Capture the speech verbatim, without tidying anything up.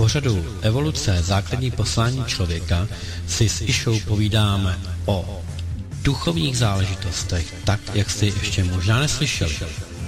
pořadu Evoluce základní poslání člověka si s Išou povídáme o duchovních záležitostech, tak, jak jste ještě možná neslyšeli.